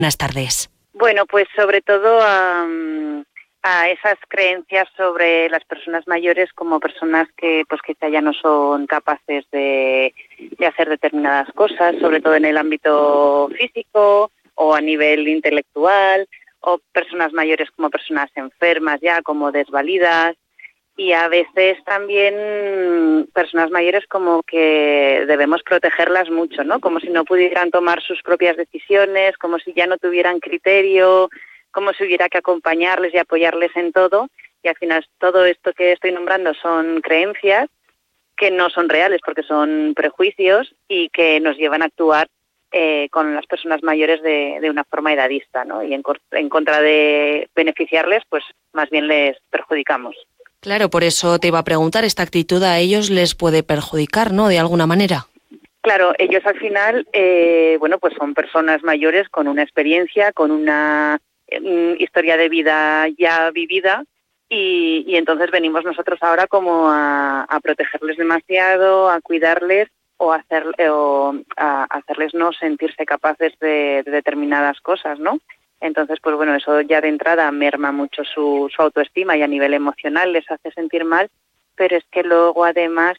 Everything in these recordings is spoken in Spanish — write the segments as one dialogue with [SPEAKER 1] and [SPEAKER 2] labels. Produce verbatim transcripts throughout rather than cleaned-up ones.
[SPEAKER 1] Buenas tardes.
[SPEAKER 2] Bueno, pues sobre todo a, a esas creencias sobre las personas mayores como personas que pues quizá ya no son capaces de, de hacer determinadas cosas, sobre todo en el ámbito físico o a nivel intelectual, o personas mayores como personas enfermas ya, como desvalidas, y a veces también personas mayores como que debemos protegerlas mucho, ¿no? Como si no pudieran tomar sus propias decisiones, como si ya no tuvieran criterio, como si hubiera que acompañarles y apoyarles en todo, y al final todo esto que estoy nombrando son creencias que no son reales porque son prejuicios y que nos llevan a actuar eh, con las personas mayores de, de una forma edadista, ¿no? Y en, en contra de beneficiarles, pues más bien les perjudicamos.
[SPEAKER 1] Claro, por eso te iba a preguntar, ¿esta actitud a ellos les puede perjudicar, ¿no?, de alguna manera?
[SPEAKER 2] Claro, ellos al final, eh, bueno, pues son personas mayores con una experiencia, con una eh, historia de vida ya vivida, y, y entonces venimos nosotros ahora como a, a protegerles demasiado, a cuidarles o, hacer, o a hacerles no sentirse capaces de, de determinadas cosas, ¿no? Entonces, pues bueno, eso ya de entrada merma mucho su, su autoestima y a nivel emocional les hace sentir mal, pero es que luego además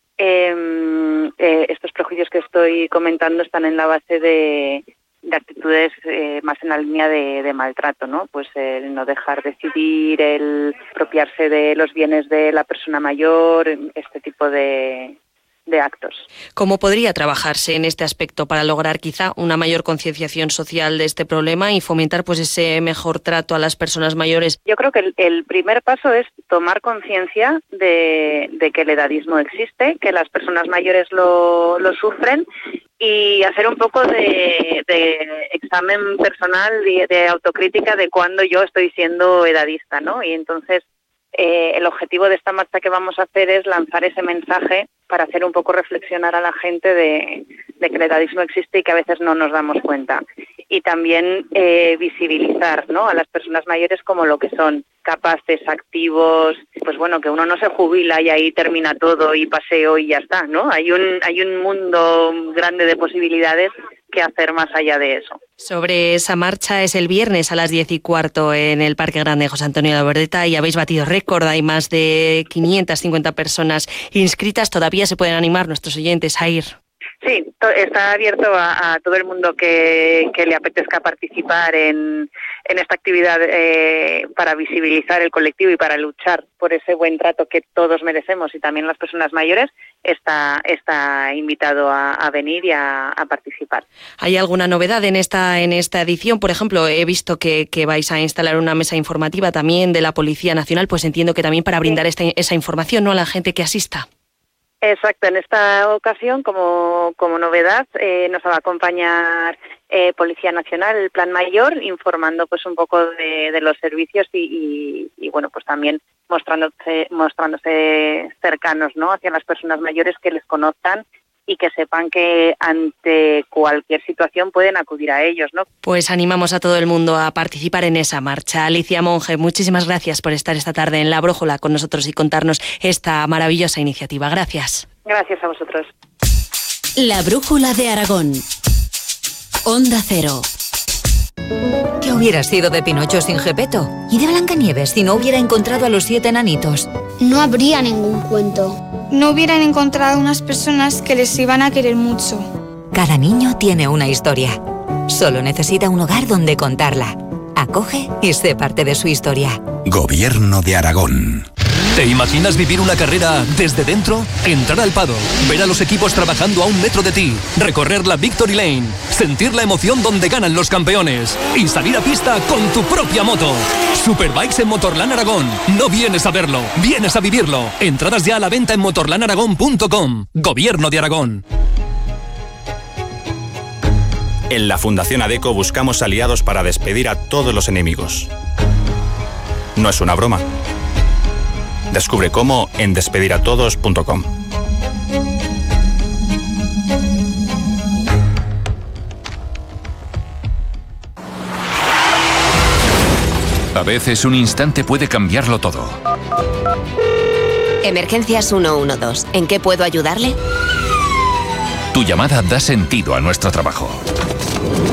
[SPEAKER 2] eh, eh, estos prejuicios que estoy comentando están en la base de, de actitudes eh, más en la línea de, de maltrato, ¿no? Pues el no dejar decidir, el apropiarse de los bienes de la persona mayor, este tipo de... de actos.
[SPEAKER 1] ¿Cómo podría trabajarse en este aspecto para lograr quizá una mayor concienciación social de este problema y fomentar pues ese mejor trato a las personas mayores?
[SPEAKER 2] Yo creo que el, el primer paso es tomar conciencia de, de que el edadismo existe, que las personas mayores lo, lo sufren, y hacer un poco de, de examen personal, de, de autocrítica de cuándo yo estoy siendo edadista, ¿no? Y entonces Eh, el objetivo de esta marcha que vamos a hacer es lanzar ese mensaje para hacer un poco reflexionar a la gente de, de que el edadismo existe y que a veces no nos damos cuenta. Y también eh, visibilizar, ¿no?, a las personas mayores como lo que son, capaces, activos, pues bueno, que uno no se jubila y ahí termina todo y paseo y ya está, ¿no? Hay un, hay un mundo grande de posibilidades que hacer más allá de eso.
[SPEAKER 1] Sobre esa marcha es el viernes a las diez y cuarto en el Parque Grande José Antonio de la Bordeta y habéis batido récord, hay más de quinientas cincuenta personas inscritas, todavía se pueden animar nuestros oyentes a ir.
[SPEAKER 2] Sí, está abierto a, a todo el mundo que, que le apetezca participar en, en esta actividad eh, para visibilizar el colectivo y para luchar por ese buen trato que todos merecemos, y también las personas mayores, está, está invitado a, a venir y a, a participar.
[SPEAKER 1] ¿Hay alguna novedad en esta, en esta edición? Por ejemplo, he visto que, que vais a instalar una mesa informativa también de la Policía Nacional, pues entiendo que también para brindar esta, esa información, ¿no?, a la gente que asista.
[SPEAKER 2] Exacto, en esta ocasión, como, como novedad, eh, nos va a acompañar eh, Policía Nacional, el Plan Mayor, informando pues un poco de, de los servicios y, y, y bueno, pues también mostrándose, mostrándose cercanos, ¿no?, hacia las personas mayores, que les conozcan y que sepan que ante cualquier situación pueden acudir a ellos, ¿no?
[SPEAKER 1] Pues animamos a todo el mundo a participar en esa marcha. Alicia Monge, muchísimas gracias por estar esta tarde en La Brújula con nosotros y contarnos esta maravillosa iniciativa. Gracias.
[SPEAKER 2] Gracias a vosotros.
[SPEAKER 3] La Brújula de Aragón. Onda Cero.
[SPEAKER 4] ¿Qué hubiera sido de Pinocho sin Gepetto? ¿Y de Blancanieves si no hubiera encontrado a los siete enanitos?
[SPEAKER 5] No habría ningún cuento.
[SPEAKER 6] No hubieran encontrado unas personas que les iban a querer mucho.
[SPEAKER 4] Cada niño tiene una historia. Solo necesita un hogar donde contarla. Acoge y sé parte de su historia.
[SPEAKER 7] Gobierno de Aragón.
[SPEAKER 8] ¿Te imaginas vivir una carrera desde dentro? Entrar al paddock, ver a los equipos trabajando a un metro de ti, recorrer la Victory Lane, sentir la emoción donde ganan los campeones y salir a pista con tu propia moto. Superbikes en Motorland Aragón. No vienes a verlo, vienes a vivirlo. Entradas ya a la venta en motorland aragón punto com. Gobierno de Aragón.
[SPEAKER 9] En la Fundación ADECO buscamos aliados para despedir a todos los enemigos. No es una broma. Descubre cómo en despedir a todos punto com.
[SPEAKER 10] A veces un instante puede cambiarlo todo.
[SPEAKER 11] Emergencias uno uno dos. ¿En qué puedo ayudarle?
[SPEAKER 10] Tu llamada da sentido a nuestro trabajo.